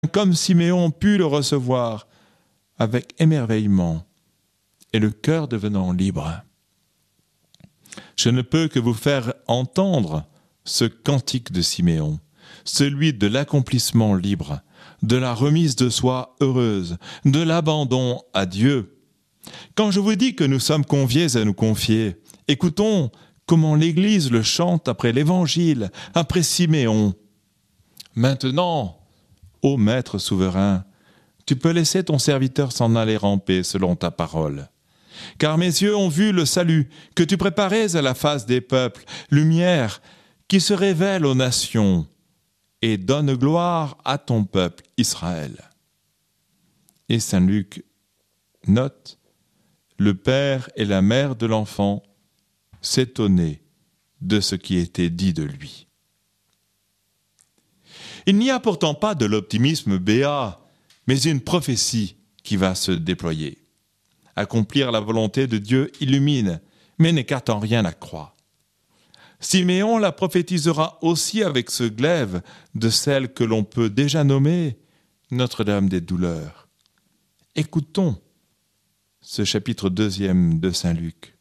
comme Siméon put le recevoir avec émerveillement et le cœur devenant libre. Je ne peux que vous faire entendre ce cantique de Siméon, celui de l'accomplissement libre, de la remise de soi heureuse, de l'abandon à Dieu. Quand je vous dis que nous sommes conviés à nous confier, écoutons comment l'Église le chante après l'Évangile, après Siméon. Maintenant, ô Maître souverain, tu peux laisser ton serviteur s'en aller en paix selon ta parole. Car mes yeux ont vu le salut que tu préparais à la face des peuples, lumière qui se révèle aux nations et donne gloire à ton peuple Israël. Et Saint Luc note, le père et la mère de l'enfant s'étonnaient de ce qui était dit de lui. Il n'y a pourtant pas de l'optimisme béat, mais une prophétie qui va se déployer. Accomplir la volonté de Dieu illumine, mais n'écarte en rien la croix. Siméon la prophétisera aussi avec ce glaive de celle que l'on peut déjà nommer Notre-Dame des douleurs. Écoutons ce chapitre 2 de Saint Luc.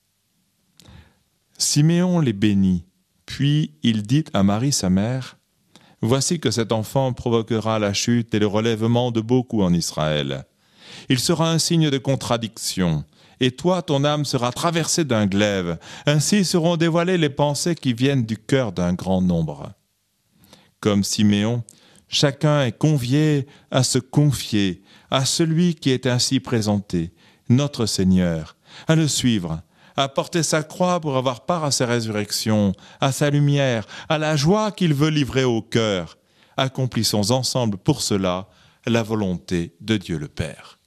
Siméon les bénit, puis il dit à Marie sa mère, « Voici que cet enfant provoquera la chute et le relèvement de beaucoup en Israël. Il sera un signe de contradiction, et toi, ton âme sera traversée d'un glaive. Ainsi seront dévoilées les pensées qui viennent du cœur d'un grand nombre. » Comme Siméon, chacun est convié à se confier à celui qui est ainsi présenté, notre Seigneur, à le suivre, à porter sa croix pour avoir part à sa résurrection, à sa lumière, à la joie qu'il veut livrer au cœur. Accomplissons ensemble pour cela la volonté de Dieu le Père.